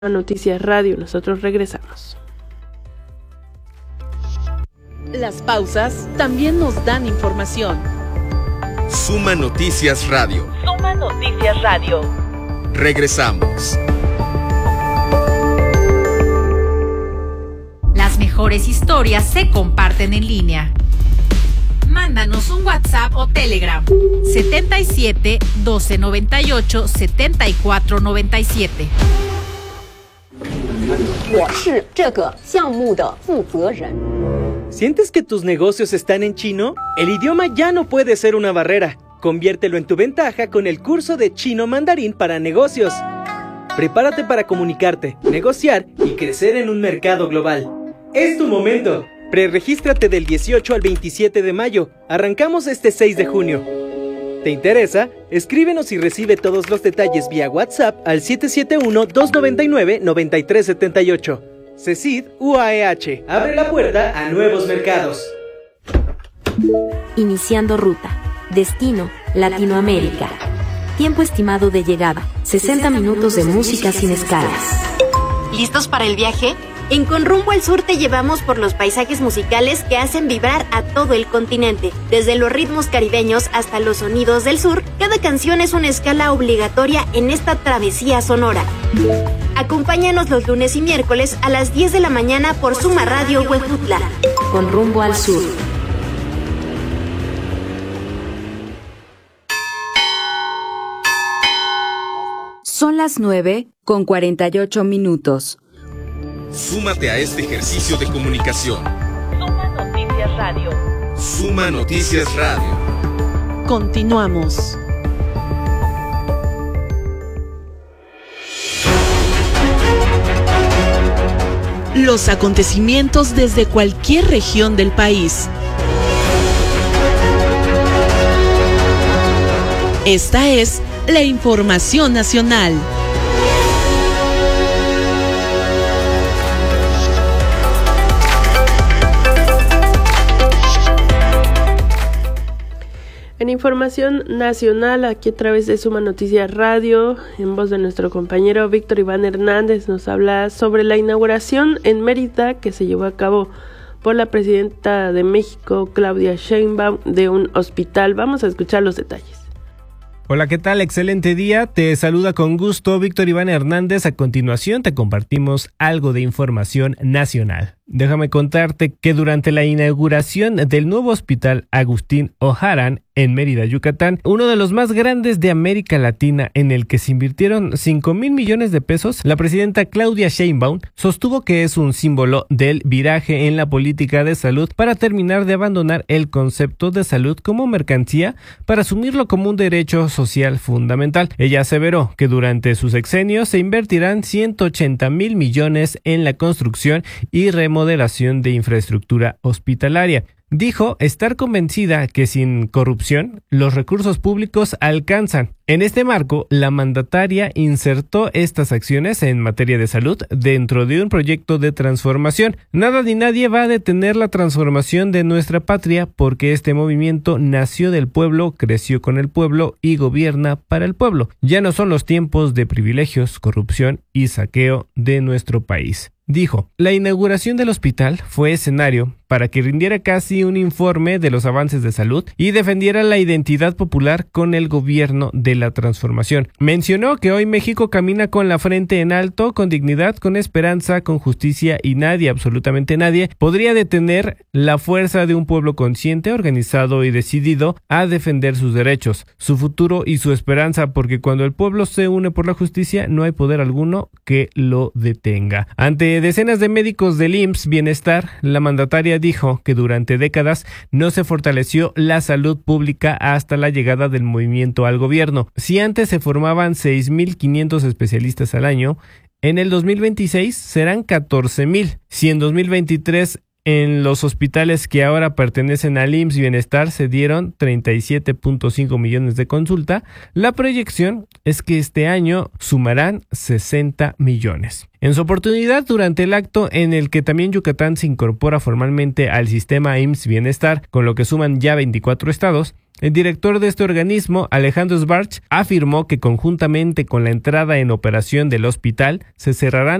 Noticias Radio. Nosotros regresamos. Las pausas también nos dan información. Suma Noticias Radio. Suma Noticias Radio. Regresamos. Las mejores historias se comparten en línea. Mándanos un WhatsApp o Telegram 77 12 98 74 97. ¿Sientes que tus negocios están en chino? El idioma ya no puede ser una barrera. Conviértelo en tu ventaja con el curso de chino mandarín para negocios. Prepárate para comunicarte, negociar y crecer en un mercado global. ¡Es tu momento! Preregístrate del 18 al 27 de mayo. Arrancamos este 6 de junio. ¿Te interesa? Escríbenos y recibe todos los detalles vía WhatsApp al 771-299-9378. CECID UAEH. Abre la puerta a nuevos mercados. Iniciando ruta. Destino, Latinoamérica. Tiempo estimado de llegada, 60 minutos de música sin escalas. ¿Listos para el viaje? En Con Rumbo al Sur te llevamos por los paisajes musicales que hacen vibrar a todo el continente. Desde los ritmos caribeños hasta los sonidos del sur, cada canción es una escala obligatoria en esta travesía sonora. Acompáñanos los lunes y miércoles a las 10 de la mañana por Suma Radio Huejutla. Con Rumbo al Sur. Son las 9:48. Súmate a este ejercicio de comunicación. Suma Noticias Radio. Suma Noticias Radio. Continuamos. Los acontecimientos desde cualquier región del país. Esta es la información nacional. En información nacional, aquí a través de Suma Noticias Radio, en voz de nuestro compañero Víctor Iván Hernández, nos habla sobre la inauguración en Mérida que se llevó a cabo por la presidenta de México, Claudia Sheinbaum, de un hospital. Vamos a escuchar los detalles. Hola, ¿qué tal? Excelente día. Te saluda con gusto Víctor Iván Hernández. A continuación te compartimos algo de información nacional. Déjame contarte que durante la inauguración del nuevo hospital Agustín Ojarán en Mérida, Yucatán, uno de los más grandes de América Latina, en el que se invirtieron 5,000 millones de pesos, la presidenta Claudia Sheinbaum sostuvo que es un símbolo del viraje en la política de salud para terminar de abandonar el concepto de salud como mercancía para asumirlo como un derecho social fundamental. Ella aseveró que durante su sexenio se invertirán 180,000 millones en la construcción y remodelación de infraestructura hospitalaria. Dijo estar convencida que sin corrupción los recursos públicos alcanzan. En este marco, la mandataria insertó estas acciones en materia de salud dentro de un proyecto de transformación. Nada ni nadie va a detener la transformación de nuestra patria porque este movimiento nació del pueblo, creció con el pueblo y gobierna para el pueblo. Ya no son los tiempos de privilegios, corrupción y saqueo de nuestro país. Dijo, la inauguración del hospital fue escenario para que rindiera casi un informe de los avances de salud y defendiera la identidad popular con el gobierno de la transformación. Mencionó que hoy México camina con la frente en alto, con dignidad, con esperanza, con justicia y nadie, absolutamente nadie, podría detener la fuerza de un pueblo consciente, organizado y decidido a defender sus derechos, su futuro y su esperanza, porque cuando el pueblo se une por la justicia no hay poder alguno que lo detenga. Ante decenas de médicos del IMSS Bienestar, la mandataria dijo que durante décadas no se fortaleció la salud pública hasta la llegada del movimiento al gobierno. Si antes se formaban 6,500 especialistas al año, en el 2026 serán 14,000. Si en 2023 en los hospitales que ahora pertenecen al IMSS Bienestar se dieron 37.5 millones de consulta, la proyección es que este año sumarán 60 millones. En su oportunidad, durante el acto en el que también Yucatán se incorpora formalmente al sistema IMSS Bienestar, con lo que suman ya 24 estados, El director de este organismo, Alejandro Schwartz, afirmó que conjuntamente con la entrada en operación del hospital se cerrarán